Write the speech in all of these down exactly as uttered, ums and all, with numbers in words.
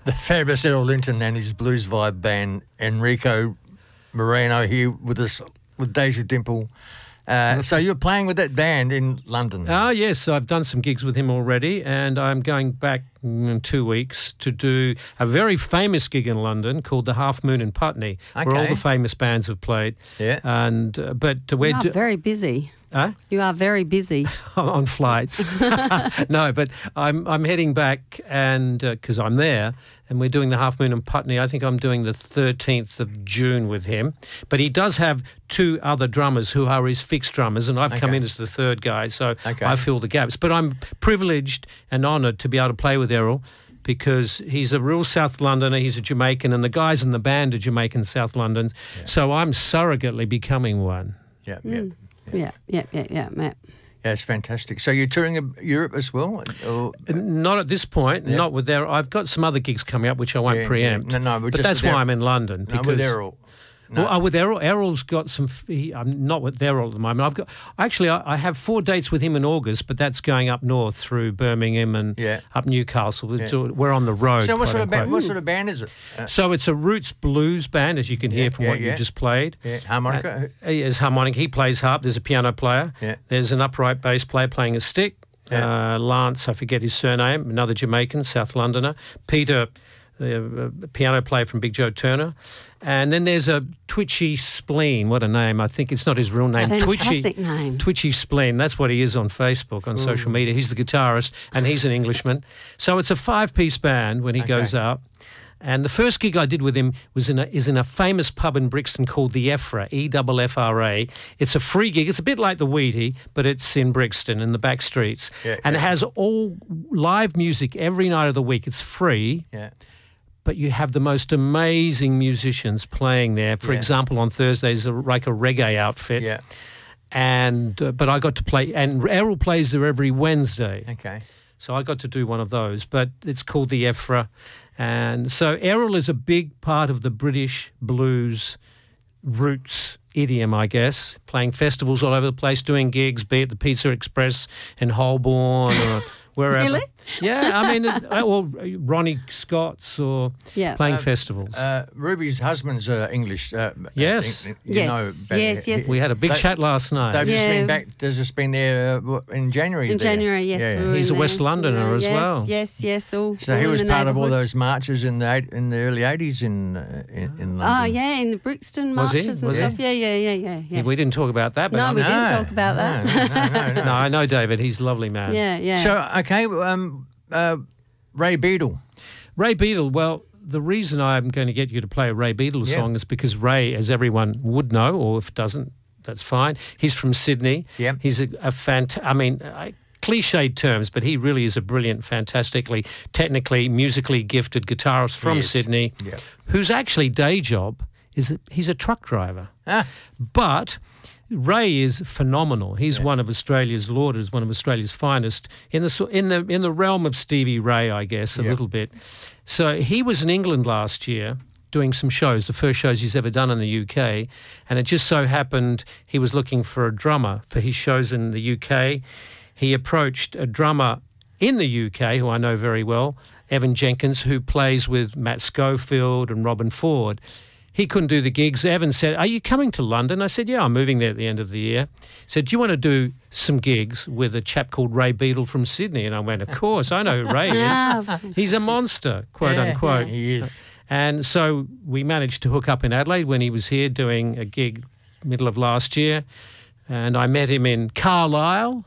the fabulous Errol Linton and his Blues Vibe band, Enrico Moreno, here with us, with Daisy Dimple. Uh, so you're playing with that band in London? Ah, yes, I've done some gigs with him already, and I'm going back in two weeks to do a very famous gig in London called the Half Moon in Putney, Okay. where all the famous bands have played. Yeah. And uh, but we're You are do- very busy. Huh? You are very busy. on flights. No, but I'm I'm heading back, and because uh, I'm there, and we're doing the Half Moon in Putney. I think I'm doing the thirteenth of June with him. But he does have two other drummers who are his fixed drummers, and I've come Okay. in as the third guy, so Okay. I fill the gaps. But I'm privileged and honoured to be able to play with Errol, because he's a real South Londoner, he's a Jamaican, and the guys in the band are Jamaican South Londons. Yeah. So I'm surrogately becoming one. Yeah, yeah. Yeah, yeah, yeah, yeah, yeah. Yeah, it's fantastic. So you're touring Europe as well? Or, Not at this point, Yeah. not with Errol. I've got some other gigs coming up which I won't Yeah, preempt. yeah. No, no, but but just that's with why Errol. I'm in London. no, Because, with Errol. No. Well, uh, with Errol, Errol's got some. He, I'm not with Errol at the moment. I've got actually. I, I have four dates with him in August, but that's going up north through Birmingham and Yeah. up Newcastle. It's Yeah. all- We're on the road. So what quote sort of band? unquote. What sort of band is it? Uh, So it's a roots blues band, as you can hear Yeah, from yeah, what yeah. you just played. yeah, harmonica. Uh, There's harmonic. He plays harp. There's a piano player. Yeah. There's an upright bass player playing a stick. Yeah. Uh, Lance, I forget his surname, another Jamaican, South Londoner. Peter, uh, a piano player from Big Joe Turner. And then there's a Twitchy Spleen. What a name. I think it's not his real name. Fantastic Twitchy, name. Twitchy Spleen. That's what he is on Facebook, on social media. He's the guitarist, and he's an Englishman. So it's a five-piece band when he Okay. goes out. And the first gig I did with him was in a, is in a famous pub in Brixton called the Efra, E F F R A. It's a free gig. It's a bit like the Wheatie, but it's in Brixton in the back streets. Yeah, and yeah. it has all live music every night of the week. It's free, Yeah. but you have the most amazing musicians playing there. For Yeah. example, on Thursdays, a- like a reggae outfit. Yeah. And uh, but I got to play, and Errol plays there every Wednesday. Okay. So I got to do one of those, but it's called the Efra. And so Errol is a big part of the British blues roots idiom, I guess, playing festivals all over the place, doing gigs, be it the Pizza Express in Holborn or wherever. Really? Yeah, I mean, uh, or Ronnie Scott's or Yeah. playing Uh, festivals. Uh, Ruby's husband's uh, English. Uh, Yes. uh, you Yes, know, but yes, he- yes. we had a big Dave- chat last night. They've just been Yeah. back. They've just been there uh, what, in January. In there. January, yes. Yeah. we were He's in a West there. Londoner as yes, well. Yes, yes, all. So all he in was the part of all neighbourhood. those marches in the eight, in the early eighties in uh, in, in London. Oh, yeah, in the Brixton Was he? marches and Was he? stuff. Yeah, yeah, yeah, yeah. yeah. We didn't talk about that, but No, I we know. didn't talk about that. No, no, no, no. No, I know David. He's a lovely man. Yeah, yeah. So okay, um, uh, Ray Beadle. Ray Beadle, well, the reason I'm going to get you to play a Ray Beadle Yeah. song is because Ray, as everyone would know, or if doesn't, that's fine. He's from Sydney. Yep. He's a, a fant. I mean, uh, cliched terms, but he really is a brilliant, fantastically, technically, musically gifted guitarist from Yes. Sydney, Yep. whose actually day job is a, he's a truck driver. Ah, But Ray is phenomenal. He's one of Australia's lauded as one of Australia's finest in the so- in the in the realm of Stevie Ray, I guess, a Yeah. little bit. So he was in England last year doing some shows, the first shows he's ever done in the U K, and it just so happened he was looking for a drummer for his shows in the U K. He approached a drummer in the U K who I know very well, Evan Jenkins, who plays with Matt Schofield and Robin Ford. He couldn't do the gigs. Evan said, "Are you coming to London?" I said, "Yeah, I'm moving there at the end of the year." He said, "Do you want to do some gigs with a chap called Ray Beadle from Sydney?" And I went, "Of course, I know who Ray is. Ah, He's a monster, quote yeah, unquote." He is. And so we managed to hook up in Adelaide when he was here doing a gig middle of last year. And I met him in Carlisle,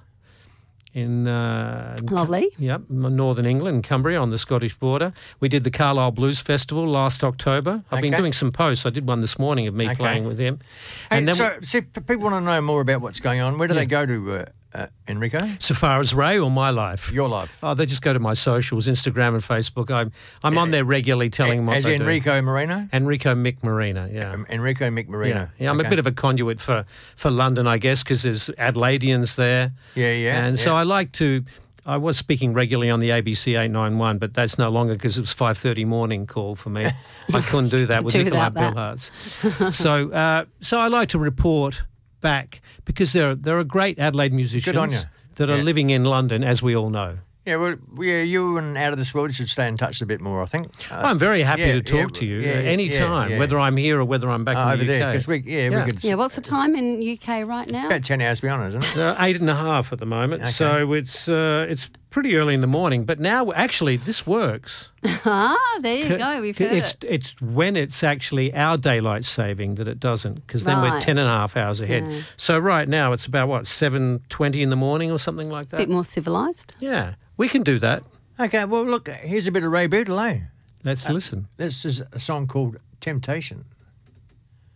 in uh, Lovely. Yep, northern England, Cumbria, on the Scottish border. We did the Carlisle Blues Festival last October. I've been Okay. doing some posts. I did one this morning of me Okay. playing with him. Hey, And then so, see, p- people want to know more about what's going on. Where do Yeah. they go to, uh, uh, Enrico? so far as Ray or my life? Your life. Oh, they just go to my socials, Instagram and Facebook. I'm I'm on there regularly telling them what As they Enrico Moreno? do. Enrico Mick Marina, yeah. Um, Enrico Mick Moreno. Yeah, yeah. I'm Okay. a bit of a conduit for, for London, I guess, because there's Adelaideans there. Yeah, yeah. And so yeah. I like to, I was speaking regularly on the A B C eight ninety-one, but that's no longer because it was five thirty morning call for me. I couldn't do that with Do Nicolai without that. Billhartz. so, uh, so I like to report back because there are, there are great Adelaide musicians on you. that are Yeah. living in London, as we all know. Yeah, well, yeah, you and Out of This World should stay in touch a bit more, I think. Uh, I'm very happy yeah, to talk yeah, to you yeah, uh, yeah, any time, yeah. whether I'm here or whether I'm back uh, in over the U K. there, because we, yeah, Yeah. we could. Yeah, what's the time in U K right now? About ten hours beyond us, isn't it? Uh, eight and a half at the moment, Okay. so it's uh, it's pretty early in the morning. But now, actually, this works. Ah, there you go. We've heard it's it. it's when it's actually our daylight saving that it doesn't, because then we're Right. ten and a half hours ahead. Yeah. So right now it's about what seven twenty in the morning or something like that. Bit more civilised. Yeah, we can do that. Okay, well, look, here's a bit of Ray Beadle, eh? Let's listen. This is a song called Temptation.